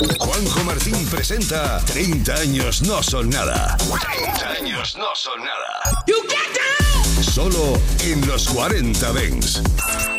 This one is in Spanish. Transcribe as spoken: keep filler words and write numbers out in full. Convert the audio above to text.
Juanjo Martín presenta treinta años no son nada. treinta años no son nada. Solo en los cuarenta Dance.